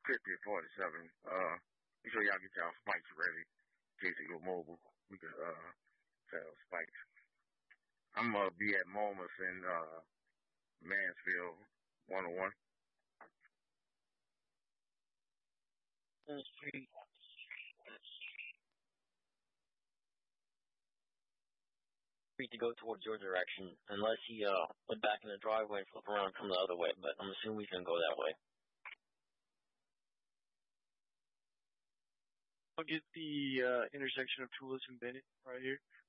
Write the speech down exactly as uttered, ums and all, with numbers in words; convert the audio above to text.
fifty or forty-seven. Uh, make sure y'all get y'all spikes ready in case they go mobile. We could uh sell spikes. I'm gonna be at Momus in uh Mansfield one oh one. Street. Street to go towards your direction, unless he uh went back in the driveway and flip around and come the other way. But I'm assuming we can go that way. I'll get the uh, intersection of Toulouse and Bennett right here.